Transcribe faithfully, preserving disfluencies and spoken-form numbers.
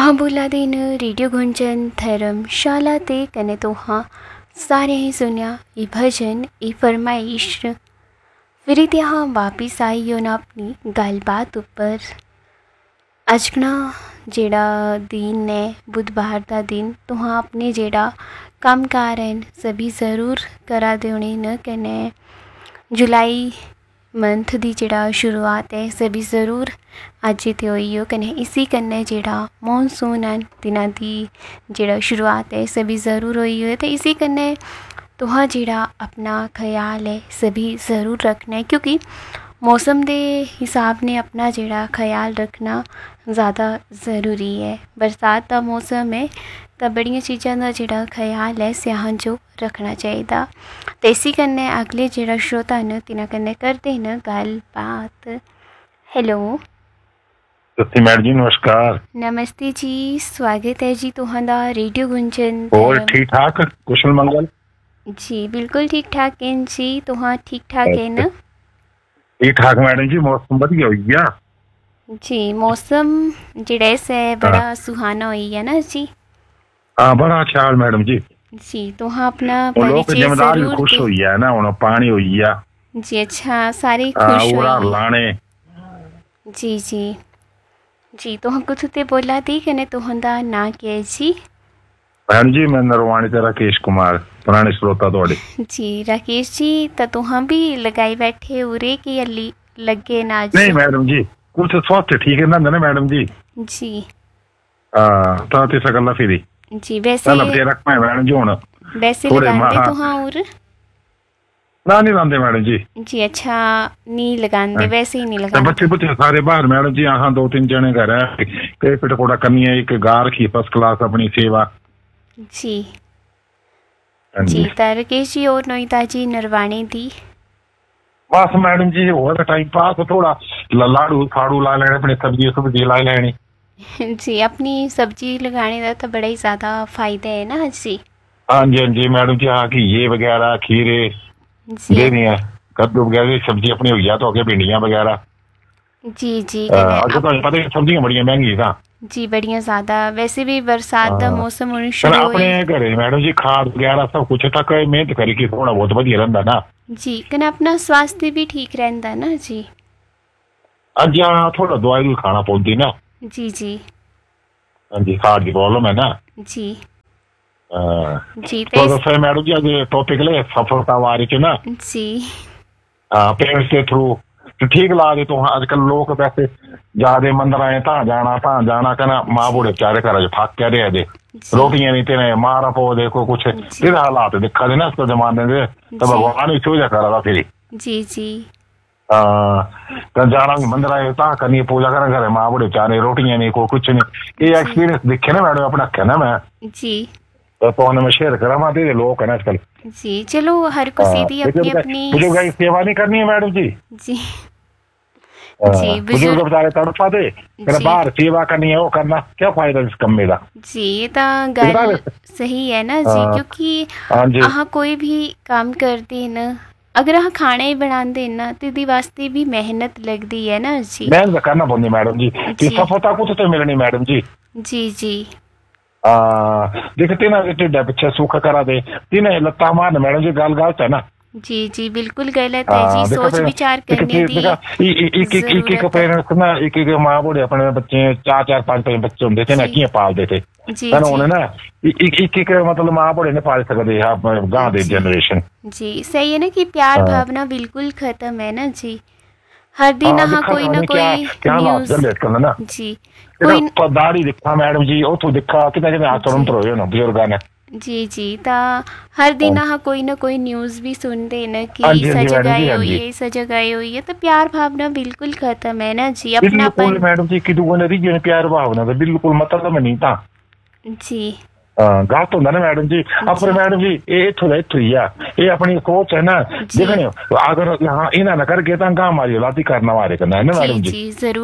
अहाँ बुला दिन रेडियो गुंजन धर्मशाला ते कने तो हाँ सारे ही सुनिया ये भजन ये फरमाइश फिर यहाँ वापिस आई हो ना अपनी गलबात उपर। अजना जेड़ा दिन है बुधवार का दिन तो हाँ अपने जेड़ा काम कार हैं सभी ज़रूर करा दे उन्हें न कने जुलाई मंथ दी जेड़ा शुरुआत है सभी ज़रूर अज ते होई हो कने इसी कन्ने जेड़ा मॉनसून है दिना दी जेड़ा शुरुआत है सभी ज़रूर होई हो तो इसी कन्ने तुहां जेड़ा अपना ख्याल है सभी ज़रूर रखना है क्योंकि मौसम के हिसाब ने अपना जेड़ा ख्याल रखना ज़्यादा ज़रूरी है। बरसात का मौसम है तो बड़िया चीज़ों का जेड़ा ख्याल है स्याहां जो रखना चाहिए। तो इसी कन्ने अगले जेड़ा श्रोता न तिना कन्ने करते न गल बात। हेलो मैडम जी नमस्कार। नमस्ते जी, स्वागत है जी तुहां रेडियो गुंजन। और ठीक ठाक कुशल मंगल जी बिल्कुल ठीक ठाक हैं जी, तुहां ठीक ठाक है न? ठीक ठाक मैडम जी, मौसम बढ़िया हो गया जी, मौसम जेड़ा से बड़ा सुहाना हो गया ना जी। हाँ बड़ा अच्छा मैडम जी जी तो हाँ अपना परिचय जरूर खुश हो गया ना उन्हें पानी हो गया जी। अच्छा सारे खुश हो लाने जी जी जी तो हम कुछ ते बोला थी कने तो हंदा ना के जी मैडम जी मैं नरवाणी ते राकेश कुमार पुराने श्रोता तोड़े जी। राकेश जी तो तो हम भी लगाई बैठे उरे की अली लगे ना जी। नहीं मैडम जी कुछ स्वास्थ्य ठीक है ना ना मैडम जी जी हां तो ते सकला फिरी जी वैसे चल अब रख मैं मैडम जी हुन वैसे लगाते तो हां और ना नहीं लांदे मैडम जी जी। अच्छा नहीं लगाते वैसे ही नहीं लगाते बच्चे बच्चे सारे बाहर मैडम जी यहाँ दो तीन जने घर है कई पटकोड़ा करनी है एक गार की फर्स्ट क्लास अपनी सेवा जी जी। तारकेश जी और नोईता जी नरवाणी दी बस मैडम जी हो टाइम पास थोड़ा लाड़ू फाड़ू ला लेने अपनी सब्जी सब्जी ला लेनी जी। अपनी सब्जी लगाने का तो बड़ा ही ज्यादा फायदा है ना जी। हाँ जी हाँ जी मैडम जी हाँ की ये वगैरह खीरे देनी है कद्दू वगैरह सब्जी अपनी हो गया तो आगे भिंडियां वगैरह जी जी। अगर तो पता है सब्जियां बड़ी महंगी था जी बढ़िया ज्यादा वैसे भी बरसात का मौसम होने शुरू हो अपने घरे मैडम जी खाद वगैरह सब कुछ तक मेहनत करी कि थोड़ा बहुत बढ़िया रहंदा ना जी। कने अपना स्वास्थ्य भी ठीक रहंदा ना जी। अज यहाँ थोड़ा दवाई खाना पौंदी ना जी जी हाँ जी खाद की प्रॉब्लम है ना जी। जी तो फिर मैडम जी आज टॉपिक ले सफलता बारे च ना जी हाँ पेरेंट्स के थ्रू ठीक ला दे तो आजकल लोग वैसे ज्यादा मंदिर आए ता जाना ता जाना कहना माँ बूढ़े बेचारे घर थक कह रहे दे रोटियां नहीं तेने मारा पो देखो कुछ इधर हालात दिखा दे ना इसको जमाने दे तो भगवान ही चूजा करा फिर जी जी हाँ जाना मंदिर आए ता करनी पूजा करा घर माँ बूढ़े बेचारे रोटियां नहीं को कुछ नहीं ये एक्सपीरियंस दिखे ना मैडम अपना अखा ना मैं जी तो उन्हें मैं शेयर करा मैं दे लोग है ना आजकल जी। चलो हर को सीधी अपनी अपनी बुजुर्ग सेवा नहीं करनी है मैडम जी जी जी। बुजुर्ग बेचारे तड़पा दे बाहर सेवा करनी है वो करना क्या फायदा इस कम्मे का जी। ये तो गल सही है ना जी क्योंकि अह कोई भी काम करते ना अगर अह खाने ही बनाते ना तो दी वास्ते भी मेहनत लगती है ना जी। मेहनत करना पड़ती मैडम जी सफलता कुछ तो मिलनी मैडम जी जी जी। देख तीन टिड्डा पिछे सूखा करा दे तीन लत्ता मार मैडम जी गल गलत है ना जी जी बिल्कुल गलत है जी। सोच विचार करने दी एक एक एक पेरेंट्स ना एक एक माँ बूढ़े अपने बच्चे चार चार पांच पांच बच्चे होंगे थे ना किए पालते थे उन्हें ना एक एक एक मतलब माँ बूढ़े ने पाल सकते गांव दे जनरेशन जी। सही है ना कि प्यार भावना बिल्कुल खत्म है ना जी। हर दिन हाँ कोई ना कोई न्यूज़ ना जी कोई दाढ़ी दिखा मैडम जी उतो दिखा कितना कितना आचरण तो हो ना बुजुर्गां ने जी जी। ता हर दिन हाँ कोई ना कोई न्यूज़ भी सुनते ना कि सजगाई हुई है सजगाई हुई है तो प्यार भावना बिल्कुल खत्म है ना जी। अपना मैडम जी कि दूसरे रीजन प्यार भावना तो बिल्कुल मतलब नहीं था जी। गलत होंगे ना मैडम जी अपने मैडम जी ये इथों का इथों ही आ ये अपनी सोच है ना देखने अगर यहाँ इन्हें ना करके तो गांव मारी औलादी करना वारे करना है ना मैडम जी। जरूर।